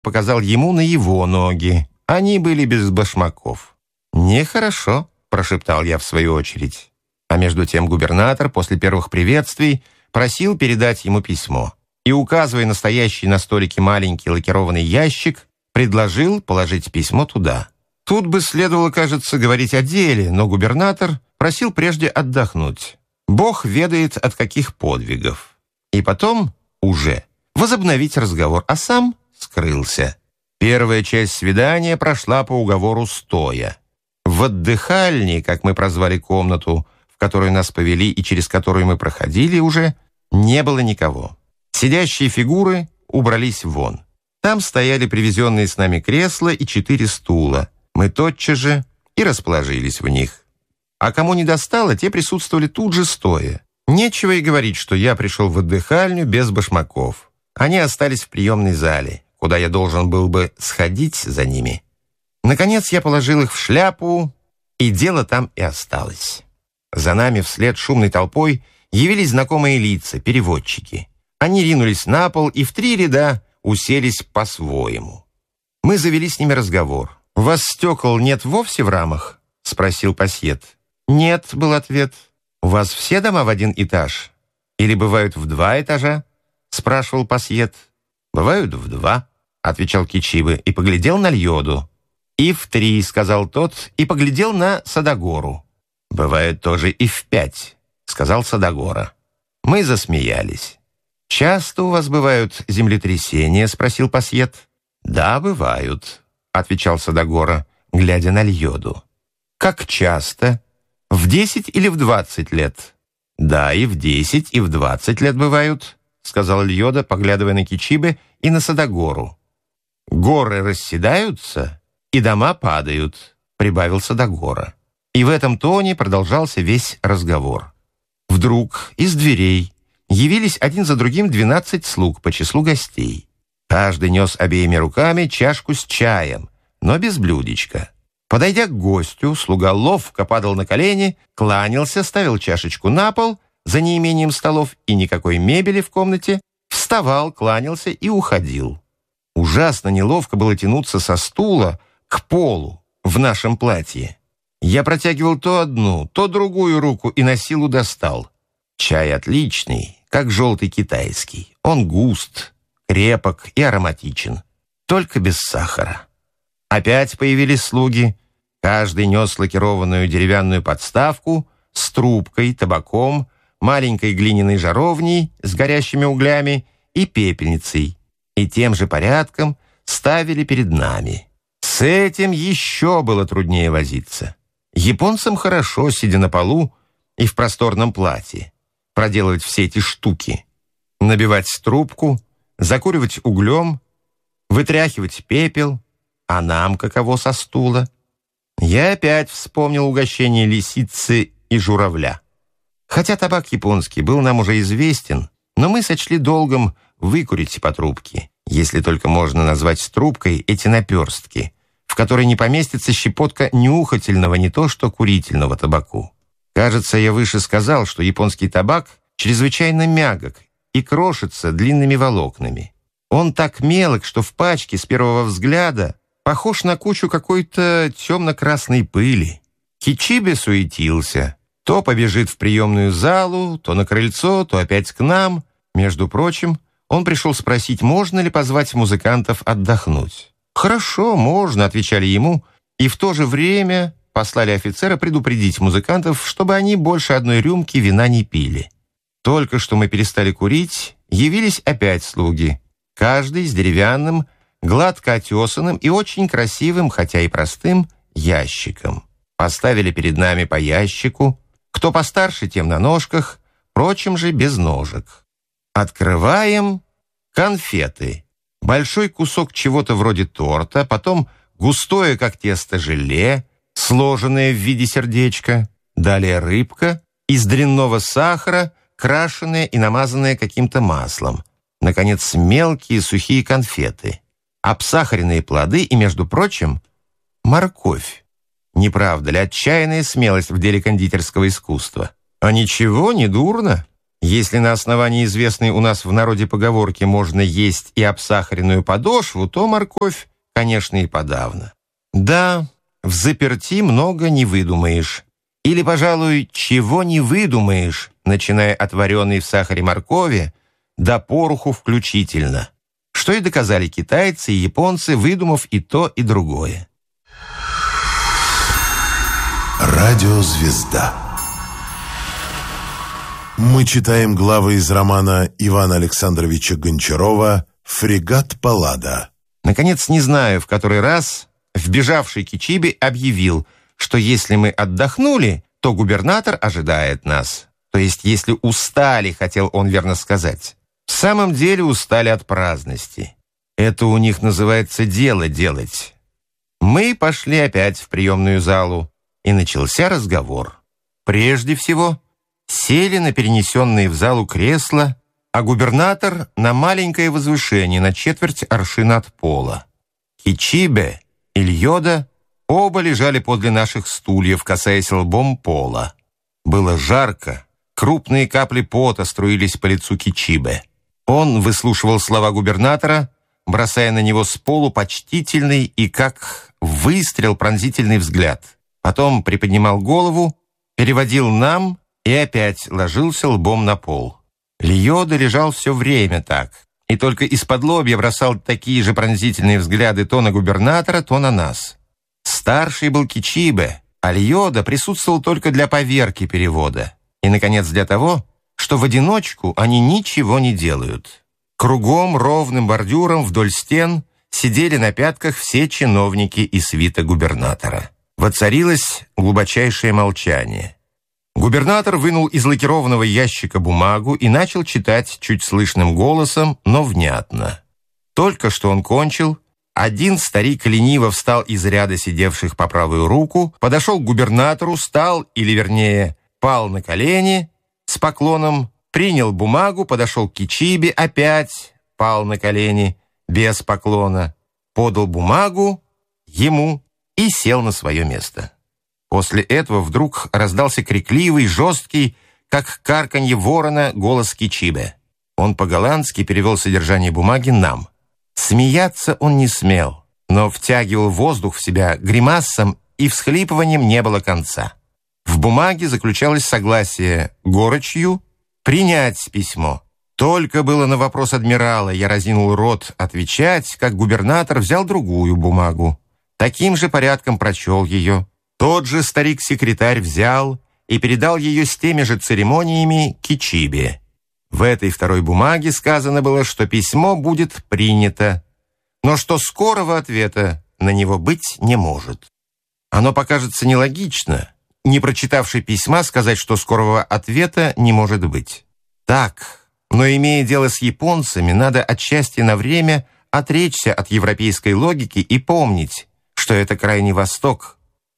показал ему на его ноги. Они были без башмаков. «Нехорошо», — прошептал я в свою очередь. А между тем губернатор после первых приветствий просил передать ему письмо и, указывая на стоящий на столике маленький лакированный ящик, предложил положить письмо туда. Тут бы следовало, кажется, говорить о деле, но губернатор просил прежде отдохнуть. Бог ведает от каких подвигов. И потом уже возобновить разговор, а сам скрылся. Первая часть свидания прошла по уговору стоя. В отдыхальне, как мы прозвали комнату, в которую нас повели и через которую мы проходили уже, не было никого. Сидящие фигуры убрались вон. Там стояли привезенные с нами кресла и 4 стула. Мы тотчас же и расположились в них. А кому не достало, те присутствовали тут же стоя. Нечего и говорить, что я пришел в отдыхальню без башмаков. Они остались в приемной зале, куда я должен был бы сходить за ними. Наконец я положил их в шляпу, и дело там и осталось. За нами вслед шумной толпой явились знакомые лица, переводчики. Они ринулись на пол и в 3 ряда уселись по-своему. Мы завели с ними разговор. «У вас стекол нет вовсе в рамах?» — спросил пасьет. «Нет», — был ответ. «У вас все дома в 1 этаж? Или бывают в 2 этажа?» — спрашивал пасьет. «Бывают в 2», — отвечал Кичибе и поглядел на Льоду. «И в 3», — сказал тот, и поглядел на Садогору. «Бывает тоже и в 5», — сказал Садогора. Мы засмеялись. «Часто у вас бывают землетрясения?» — спросил пасьет. «Да, бывают», — отвечал Садогора, глядя на Льоду. «Как часто? В 10 или в 20 лет?» «Да, и в 10, и в 20 лет бывают», — сказал Льода, поглядывая на Кичибе и на Садогору. «Горы расседаются, и дома падают», — прибавил Садогора. И в этом тоне продолжался весь разговор. Вдруг из дверей явились один за другим 12 слуг по числу гостей. Каждый нес обеими руками чашку с чаем, но без блюдечка. Подойдя к гостю, слуга ловко падал на колени, кланялся, ставил чашечку на пол за неимением столов и никакой мебели в комнате, вставал, кланялся и уходил. Ужасно неловко было тянуться со стула к полу в нашем платье. Я протягивал то одну, то другую руку и на силу достал. Чай отличный, как желтый китайский. Он густ, крепок и ароматичен, только без сахара. Опять появились слуги. Каждый нес лакированную деревянную подставку с трубкой, табаком, маленькой глиняной жаровней с горящими углями и пепельницей, и тем же порядком ставили перед нами. С этим еще было труднее возиться. Японцам хорошо, сидя на полу и в просторном платье, проделывать все эти штуки. Набивать трубку, закуривать углем, вытряхивать пепел, а нам каково со стула? Я опять вспомнил угощение лисицы и журавля. Хотя табак японский был нам уже известен, но мы сочли долгом выкурить по трубке, если только можно назвать трубкой эти наперстки, в которой не поместится щепотка нюхательного, не то что курительного табаку. Кажется, я выше сказал, что японский табак чрезвычайно мягок и крошится длинными волокнами. Он так мелок, что в пачке с первого взгляда похож на кучу какой-то темно-красной пыли. Кичибе суетился. То побежит в приемную залу, то на крыльцо, то опять к нам. Между прочим, он пришел спросить, можно ли позвать музыкантов отдохнуть. «Хорошо, можно», — отвечали ему, и в то же время послали офицера предупредить музыкантов, чтобы они больше 1 рюмки вина не пили. Только что мы перестали курить, явились опять слуги, каждый с деревянным, гладко отесанным и очень красивым, хотя и простым, ящиком. Поставили перед нами по ящику, кто постарше, тем на ножках, прочим же без ножек. Открываем конфеты. Большой кусок чего-то вроде торта, потом густое, как тесто, желе, сложенное в виде сердечка, далее рыбка из дрянного сахара, крашеная и намазанная каким-то маслом, наконец, мелкие сухие конфеты, обсахаренные плоды и, между прочим, морковь. Не правда ли отчаянная смелость в деле кондитерского искусства? А ничего, не дурно. Если на основании известной у нас в народе поговорки можно есть и обсахаренную подошву, то морковь, конечно, и подавно. Да, взаперти много не выдумаешь. Или, пожалуй, чего не выдумаешь, начиная от вареной в сахаре моркови до пороху включительно. Что и доказали китайцы и японцы, выдумав и то, и другое. Радиозвезда. Мы читаем главы из романа Ивана Александровича Гончарова «Фрегат Паллада». Наконец, не знаю, в который раз, вбежавший Кичибе объявил, что если мы отдохнули, то губернатор ожидает нас. То есть, если устали, хотел он верно сказать. В самом деле устали от праздности. Это у них называется дело делать. Мы пошли опять в приемную залу, и начался разговор. Прежде всего, сели на перенесенные в залу кресла, а губернатор на маленькое возвышение на четверть аршина от пола. Кичибе и Льода оба лежали подле наших стульев, касаясь лбом пола. Было жарко, крупные капли пота струились по лицу Кичибе. Он выслушивал слова губернатора, бросая на него с полу почтительный и, как выстрел, пронзительный взгляд. Потом приподнимал голову, переводил нам и опять ложился лбом на пол. Льода лежал все время так, и только исподлобья бросал такие же пронзительные взгляды то на губернатора, то на нас. Старший был Кичибе, а Льода присутствовал только для поверки перевода. И, наконец, для того, что в одиночку они ничего не делают. Кругом ровным бордюром вдоль стен сидели на пятках все чиновники и свита губернатора. Воцарилось глубочайшее молчание. Губернатор вынул из лакированного ящика бумагу и начал читать чуть слышным голосом, но внятно. Только что он кончил, один старик лениво встал из ряда сидевших по правую руку, подошел к губернатору, стал, или вернее, пал на колени, с поклоном, принял бумагу, подошел к Кичибе, опять пал на колени, без поклона, подал бумагу ему и сел на свое место. После этого вдруг раздался крикливый, жесткий, как карканье ворона, голос Кичибе. Он по-голландски перевел содержание бумаги нам. Смеяться он не смел, но втягивал воздух в себя гримасом, и всхлипыванием не было конца. В бумаге заключалось согласие горочью принять письмо. Только было на вопрос адмирала я разинул рот отвечать, как губернатор взял другую бумагу. Таким же порядком прочел ее. Тот же старик-секретарь взял и передал ее с теми же церемониями Кичибе. В этой второй бумаге сказано было, что письмо будет принято, но что скорого ответа на него быть не может. Оно покажется нелогично, не прочитавший письма, сказать, что скорого ответа не может быть. Так, но имея дело с японцами, надо отчасти на время отречься от европейской логики и помнить, что это Крайний Восток.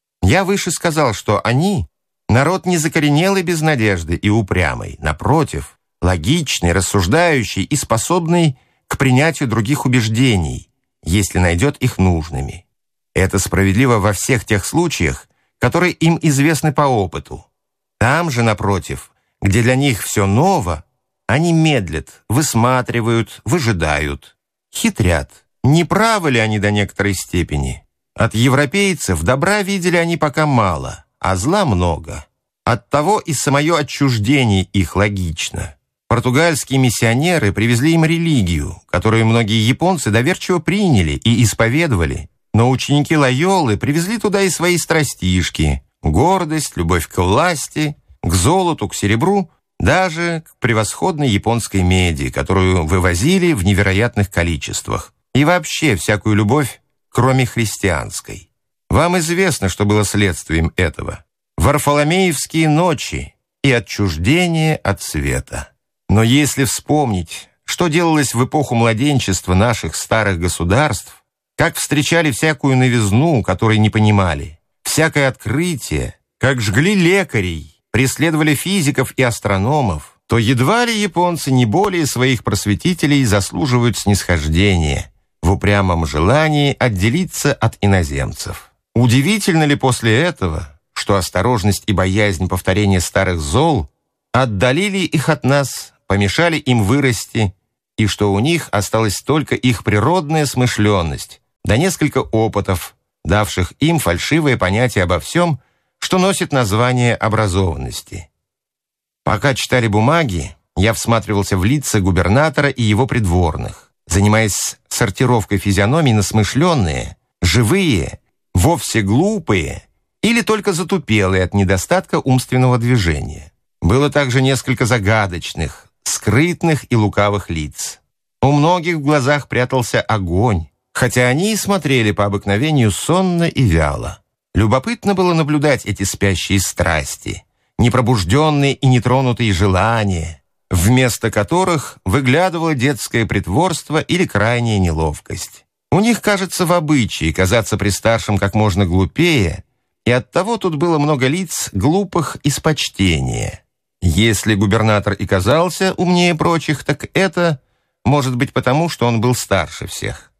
Я выше сказал, что они — народ не закоренелый без надежды и упрямый, напротив, логичный, рассуждающий и способный к принятию других убеждений, если найдет их нужными. Это справедливо во всех тех случаях, которые им известны по опыту. Там же, напротив, где для них все ново, они медлят, высматривают, выжидают, хитрят. Не правы ли они до некоторой степени? От европейцев добра видели они пока мало, а зла много. Оттого и самое отчуждение их логично. Португальские миссионеры привезли им религию, которую многие японцы доверчиво приняли и исповедовали. Но ученики Лойолы привезли туда и свои страстишки, гордость, любовь к власти, к золоту, к серебру, даже к превосходной японской меди, которую вывозили в невероятных количествах. И вообще всякую любовь, кроме христианской. Вам известно, что было следствием этого. Варфоломеевские ночи и отчуждение от света. Но если вспомнить, что делалось в эпоху младенчества наших старых государств, как встречали всякую новизну, которой не понимали, всякое открытие, как жгли лекарей, преследовали физиков и астрономов, то едва ли японцы не более своих просветителей заслуживают снисхождения в упрямом желании отделиться от иноземцев. Удивительно ли после этого, что осторожность и боязнь повторения старых зол отдалили их от нас, помешали им вырасти, и что у них осталась только их природная смышленность, да несколько опытов, давших им фальшивое понятие обо всем, что носит название образованности. Пока читали бумаги, я всматривался в лица губернатора и его придворных, занимаясь сортировкой физиономий на смышленные, живые, вовсе глупые или только затупелые от недостатка умственного движения. Было также несколько загадочных, скрытных и лукавых лиц. У многих в глазах прятался огонь, хотя они и смотрели по обыкновению сонно и вяло. Любопытно было наблюдать эти спящие страсти, непробужденные и нетронутые желания, вместо которых выглядывало детское притворство или крайняя неловкость. У них, кажется, в обычае казаться при старшем как можно глупее, и оттого тут было много лиц глупых из почтения. Если губернатор и казался умнее прочих, так это, может быть, потому, что он был старше всех.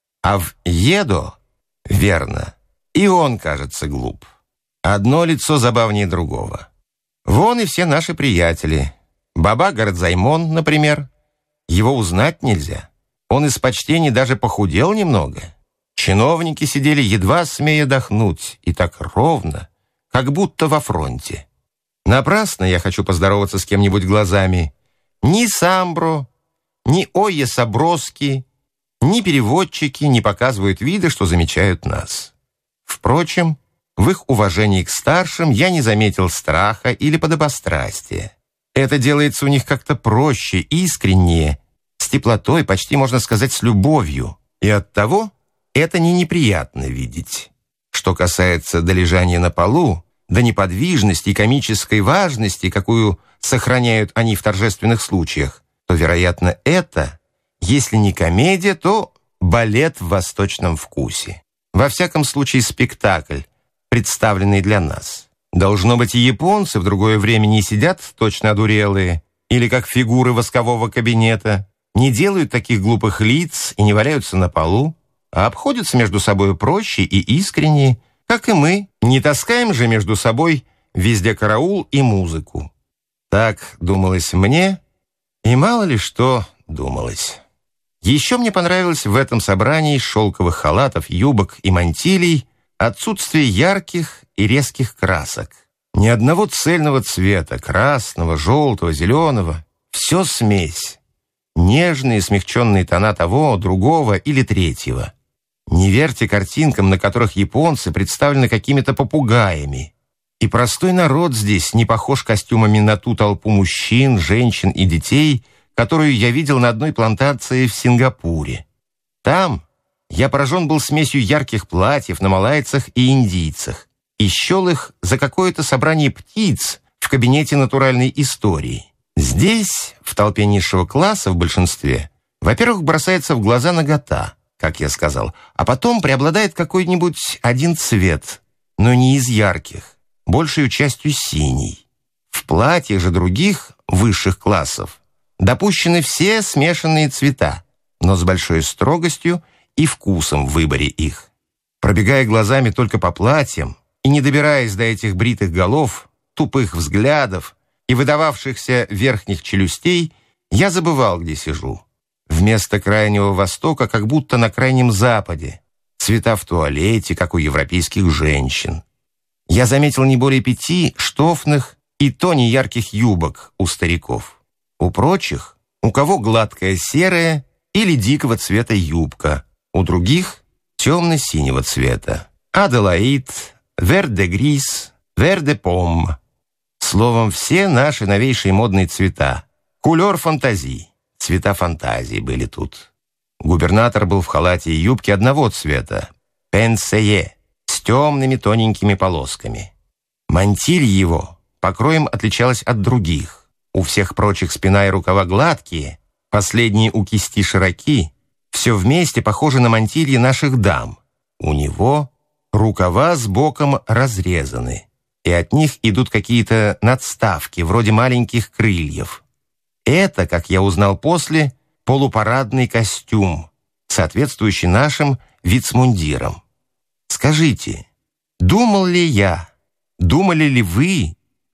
А в Едо, верно, и он, кажется, глуп. Одно лицо забавнее другого. Вон и все наши приятели. Баба Городзаймон, например. Его узнать нельзя. Он из почтения даже похудел немного. Чиновники сидели, едва смея дохнуть, и так ровно, как будто во фронте. Напрасно я хочу поздороваться с кем-нибудь глазами. Ни Самбро, ни Ойе Саброски, ни переводчики не показывают вида, что замечают нас. Впрочем, в их уважении к старшим я не заметил страха или подобострастия. Это делается у них как-то проще, искреннее, с теплотой, почти можно сказать, с любовью. И оттого это не неприятно видеть. Что касается долежания на полу, до неподвижности и комической важности, какую сохраняют они в торжественных случаях, то, вероятно, это, если не комедия, то балет в восточном вкусе. Во всяком случае, спектакль, представленный для нас. Должно быть, и японцы в другое время не сидят точно одурелые, или как фигуры воскового кабинета, не делают таких глупых лиц и не валяются на полу, а обходятся между собой проще и искреннее, как и мы, не таскаем же между собой везде караул и музыку. Так думалось мне, и мало ли что думалось. Еще мне понравилось в этом собрании шелковых халатов, юбок и мантилий отсутствие ярких и резких красок. Ни одного цельного цвета, красного, желтого, зеленого. Все смесь. Нежные смягченные тона того, другого или третьего. Не верьте картинкам, на которых японцы представлены какими-то попугаями. И простой народ здесь не похож костюмами на ту толпу мужчин, женщин и детей, которую я видел на одной плантации в Сингапуре. Там я поражен был смесью ярких платьев на малайцах и индийцах и счел их за какое-то собрание птиц в кабинете натуральной истории. Здесь, в толпе низшего класса в большинстве, во-первых, бросается в глаза нагота, как я сказал, а потом преобладает какой-нибудь один цвет, но не из ярких, большей частью синий. В платьях же других, высших классов, допущены все смешанные цвета, но с большой строгостью и вкусом в выборе их. Пробегая глазами только по платьям и не добираясь до этих бритых голов, тупых взглядов и выдававшихся верхних челюстей, я забывал, где сижу. Вместо Крайнего Востока, как будто на Крайнем Западе. Цвета в туалете, как у европейских женщин. Я заметил не более 5 штофных и то неярких юбок у стариков. У прочих, у кого гладкая серая или дикого цвета юбка, у других темно-синего цвета. Аделаид, вер-де-грис, вер-де-пом. Словом, все наши новейшие модные цвета. Кулер фантазии. Цвета фантазии были тут. Губернатор был в халате и юбке одного цвета. Пенсее. С темными тоненькими полосками. Мантиль его покроем отличалась от других. У всех прочих спина и рукава гладкие, последние у кисти широки. Все вместе похоже на мантильи наших дам. У него рукава с боком разрезаны, и от них идут какие-то надставки, вроде маленьких крыльев. Это, как я узнал после, полупарадный костюм, соответствующий нашим вицмундирам. Скажите, думал ли я, думали ли вы,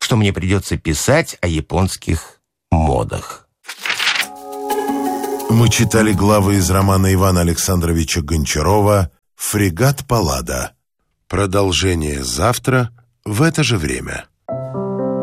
что мне придется писать о японских модах. Мы читали главы из романа Ивана Александровича Гончарова «Фрегат Паллада». Продолжение завтра в это же время.